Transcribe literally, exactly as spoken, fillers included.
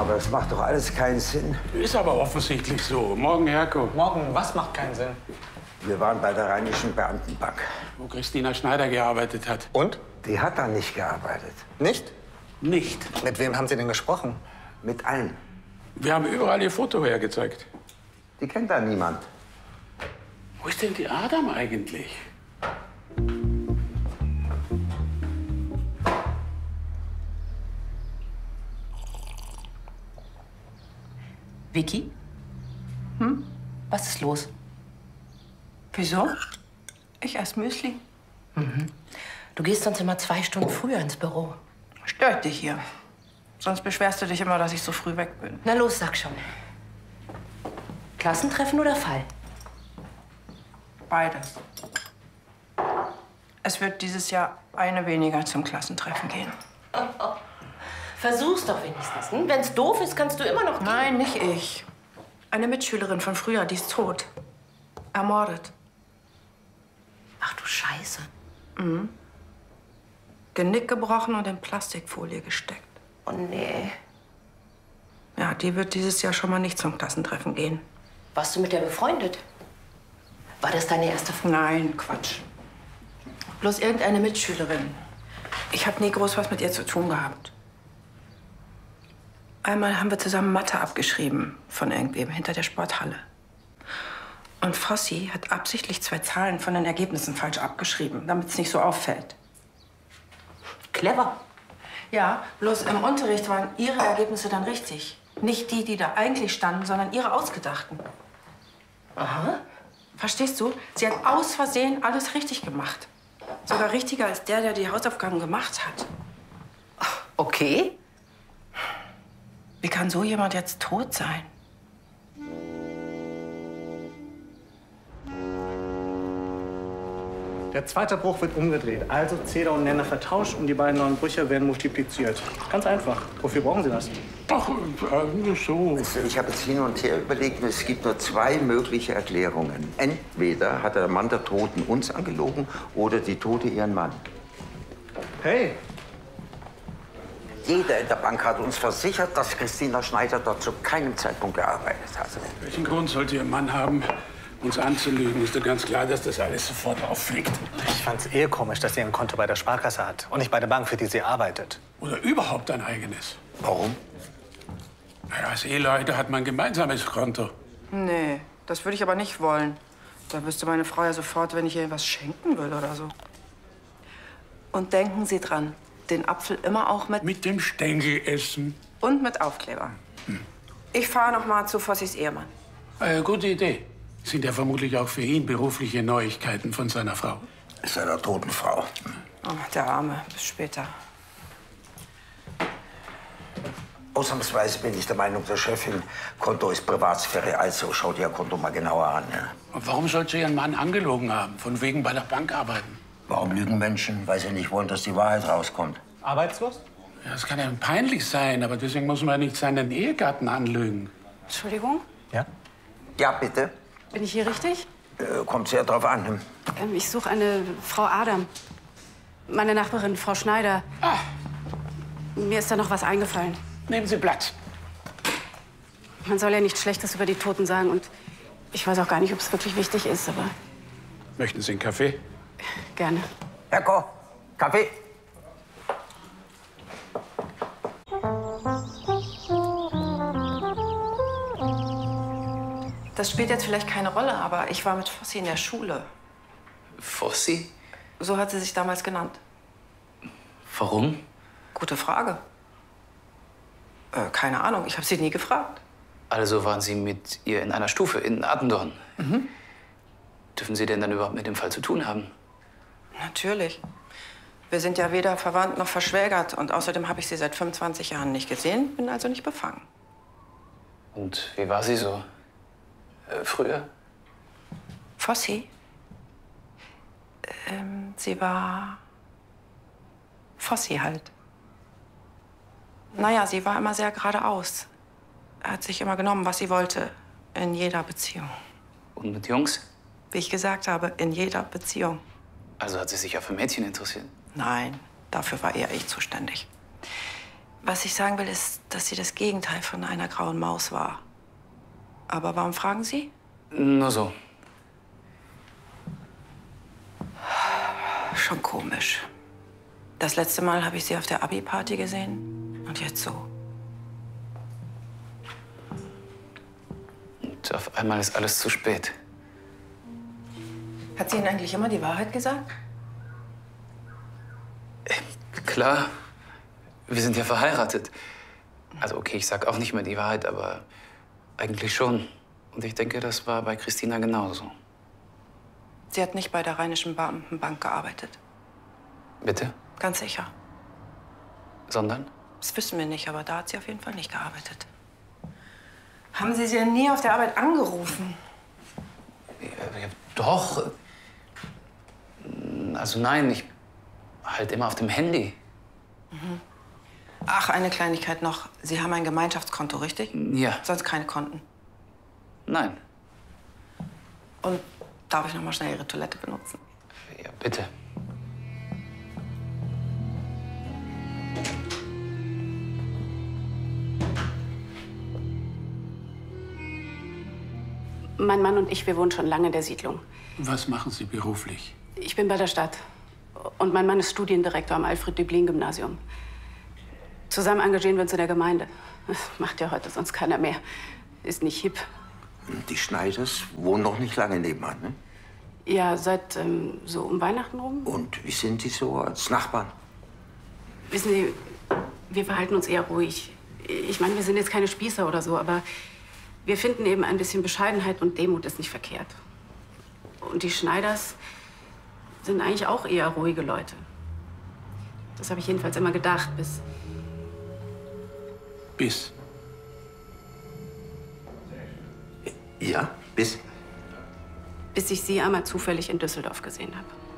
Aber das macht doch alles keinen Sinn. Ist aber offensichtlich so. Morgen, Herko. Morgen, was macht keinen Sinn? Wir waren bei der Rheinischen Beamtenbank. Wo Christina Schneider gearbeitet hat. Und? Die hat da nicht gearbeitet. Nicht? Nicht. Mit wem haben Sie denn gesprochen? Mit allen. Wir haben überall ihr Foto hergezeigt. Die kennt da niemand. Wo ist denn die Adam eigentlich? Vicky? Hm? Was ist los? Wieso? Ich esse Müsli. Mhm. Du gehst sonst immer zwei Stunden früher ins Büro. Stört dich hier. Sonst beschwerst du dich immer, dass ich so früh weg bin. Na los, sag schon. Klassentreffen oder Fall? Beides. Es wird dieses Jahr eine weniger zum Klassentreffen gehen. Oh, oh. Versuch's doch wenigstens. Hm? Wenn's doof ist, kannst du immer noch gehen. Nein, nicht ich. Eine Mitschülerin von früher, die ist tot. Ermordet. Ach du Scheiße. Mhm. Genick gebrochen und in Plastikfolie gesteckt. Oh nee. Ja, die wird dieses Jahr schon mal nicht zum Klassentreffen gehen. Warst du mit der befreundet? War das deine erste Freundin? Nein, Quatsch. Bloß irgendeine Mitschülerin. Ich habe nie groß was mit ihr zu tun gehabt. Einmal haben wir zusammen Mathe abgeschrieben von irgendwem hinter der Sporthalle. Und Fossi hat absichtlich zwei Zahlen von den Ergebnissen falsch abgeschrieben, damit es nicht so auffällt. Clever. Ja, bloß im Unterricht waren ihre Ergebnisse dann richtig. Nicht die, die da eigentlich standen, sondern ihre ausgedachten. Aha. Verstehst du? Sie hat aus Versehen alles richtig gemacht. Sogar richtiger als der, der die Hausaufgaben gemacht hat. Okay. Wie kann so jemand jetzt tot sein? Der zweite Bruch wird umgedreht. Also Zähler und Nenner vertauscht und die beiden neuen Brüche werden multipliziert. Ganz einfach. Wofür brauchen Sie das? Ach, äh, so. Also ich habe jetzt hin und her überlegt, und es gibt nur zwei mögliche Erklärungen. Entweder hat der Mann der Toten uns angelogen oder die Tote ihren Mann. Hey! Jeder in der Bank hat uns versichert, dass Christina Schneider dort zu keinem Zeitpunkt gearbeitet hat. Welchen Grund sollte Ihr Mann haben, uns anzulügen? Ist doch ganz klar, dass das alles sofort auffliegt. Ich fand's eher komisch, dass sie ein Konto bei der Sparkasse hat und nicht bei der Bank, für die sie arbeitet. Oder überhaupt ein eigenes. Warum? Naja, als Eheleute hat man ein gemeinsames Konto. Nee, das würde ich aber nicht wollen. Da wüsste meine Frau ja sofort, wenn ich ihr was schenken will oder so. Und denken Sie dran, den Apfel immer auch mit... Mit dem Stängel essen. Und mit Aufkleber. Hm. Ich fahre noch mal zu Fossis Ehemann. Äh, gute Idee. Sind ja vermutlich auch für ihn berufliche Neuigkeiten von seiner Frau. Seiner toten Frau. Oh, der Arme. Bis später. Ausnahmsweise bin ich der Meinung der Chefin, Konto ist Privatsphäre, also schaut ihr Konto mal genauer an. Ja. Und warum sollte sie ihren Mann angelogen haben? Von wegen bei der Bank arbeiten? Warum lügen Menschen? Weil sie nicht wollen, dass die Wahrheit rauskommt. Arbeitslos? Ja, das kann ja peinlich sein, aber deswegen muss man ja nicht seinen Ehegatten anlügen. Entschuldigung? Ja? Ja, bitte. Bin ich hier richtig? Äh, kommt sehr drauf an. Ähm, ich suche eine Frau Adam. Meine Nachbarin, Frau Schneider. Ah. Mir ist da noch was eingefallen. Nehmen Sie Platz. Man soll ja nichts Schlechtes über die Toten sagen. Und ich weiß auch gar nicht, ob es wirklich wichtig ist, aber Möchten Sie einen Kaffee? gerne. Herko, Kaffee. Das spielt jetzt vielleicht keine Rolle, aber ich war mit Fossi in der Schule. Fossi? So hat sie sich damals genannt. Warum? Gute Frage. Äh, keine Ahnung, ich habe sie nie gefragt. Also waren Sie mit ihr in einer Stufe in Attendorn? Mhm. Dürfen Sie denn dann überhaupt mit dem Fall zu tun haben? Natürlich. Wir sind ja weder verwandt noch verschwägert. Und außerdem habe ich sie seit fünfundzwanzig Jahren nicht gesehen, bin also nicht befangen. Und wie war sie so? Äh, früher? Fossi? Ähm, sie war... Fossi halt. Naja, sie war immer sehr geradeaus. Er hat sich immer genommen, was sie wollte. In jeder Beziehung. Und mit Jungs? Wie ich gesagt habe, in jeder Beziehung. Also hat sie sich ja für Mädchen interessiert? Nein, dafür war eher ich zuständig. Was ich sagen will, ist, dass sie das Gegenteil von einer grauen Maus war. Aber warum fragen Sie? Nur so. Schon komisch. Das letzte Mal habe ich sie auf der Abi-Party gesehen und jetzt so. Und auf einmal ist alles zu spät. Hat sie Ihnen eigentlich immer die Wahrheit gesagt? Klar, wir sind ja verheiratet. Also okay, ich sag auch nicht mehr die Wahrheit, aber eigentlich schon. Und ich denke, das war bei Christina genauso. Sie hat nicht bei der Rheinischen Beamtenbank gearbeitet. Bitte? Ganz sicher. Sondern? Das wissen wir nicht, aber da hat sie auf jeden Fall nicht gearbeitet. Haben Sie sie denn nie auf der Arbeit angerufen? Ja, ja, doch. Also nein, ich halt immer auf dem Handy. Mhm. Ach, eine Kleinigkeit noch. Sie haben ein Gemeinschaftskonto, richtig? Ja. Sonst keine Konten? Nein. Und darf ich noch mal schnell Ihre Toilette benutzen? Ja, bitte. Mein Mann und ich, wir wohnen schon lange in der Siedlung. Was machen Sie beruflich? Ich bin bei der Stadt. Und mein Mann ist Studiendirektor am Alfred-Döblin-Gymnasium. Zusammen engagieren wir uns in der Gemeinde. Das macht ja heute sonst keiner mehr. Ist nicht hip. Die Schneiders wohnen noch nicht lange nebenan, ne? Ja, seit ähm, so um Weihnachten rum. Und wie sind die so als Nachbarn? Wissen Sie, wir verhalten uns eher ruhig. Ich meine, wir sind jetzt keine Spießer oder so, aber wir finden eben ein bisschen Bescheidenheit und Demut ist nicht verkehrt. Und die Schneiders sind eigentlich auch eher ruhige Leute. Das habe ich jedenfalls immer gedacht, bis... Bis? Ja, bis? bis ich Sie einmal zufällig in Düsseldorf gesehen habe.